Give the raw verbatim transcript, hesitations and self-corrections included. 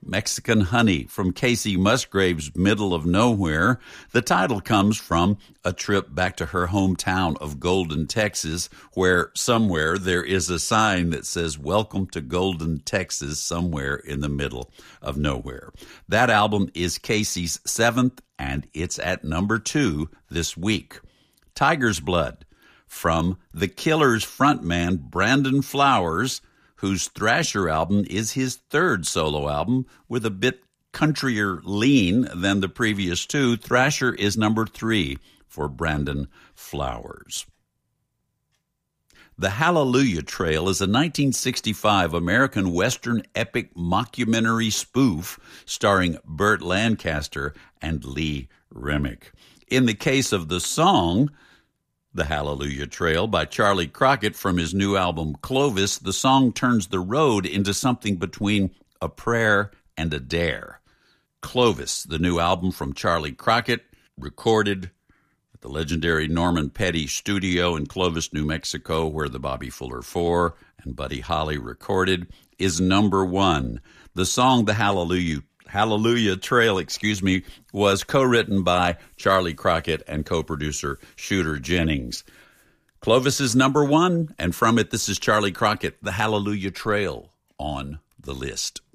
Mexican Honey from Casey Musgrave's Middle of Nowhere. The title comes from a trip back to her hometown of Golden, Texas, where somewhere there is a sign that says, "Welcome to Golden, Texas," somewhere in the middle of nowhere. That album is Casey's seventh, and it's at number two this week. Tiger's Blood from The Killers frontman Brandon Flowers, whose Thrasher album is his third solo album with a bit countryer lean than the previous two. Thrasher is number three for Brandon Flowers. The Hallelujah Trail is a nineteen sixty-five American Western epic mockumentary spoof starring Burt Lancaster and Lee Remick. In the case of the song, The Hallelujah Trail by Charlie Crockett from his new album Clovis, the song turns the road into something between a prayer and a dare. Clovis, the new album from Charlie Crockett, recorded at the legendary Norman Petty studio in Clovis, New Mexico, where the Bobby Fuller Four and Buddy Holly recorded, is number one. The song The Hallelujah Hallelujah Trail, excuse me, was co-written by Charlie Crockett and co-producer Shooter Jennings. Clovis is number one, and from it, this is Charlie Crockett, The Hallelujah Trail, on the list.